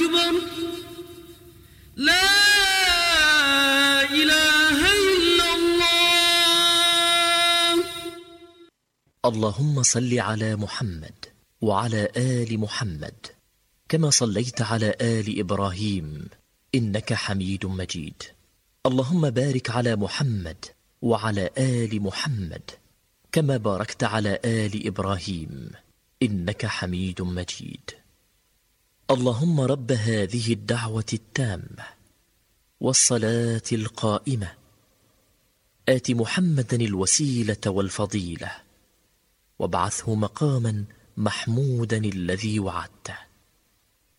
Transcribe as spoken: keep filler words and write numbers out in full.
أكبر لا إله إلا الله. اللهم صل على محمد وعلى آل محمد كما صليت على آل إبراهيم إنك حميد مجيد. اللهم بارك على محمد وعلى آل محمد كما باركت على آل إبراهيم إنك حميد مجيد. اللهم رب هذه الدعوة التامة والصلاة القائمة آت محمدا الوسيلة والفضيلة وابعثه مقاما محمودا الذي وعدته.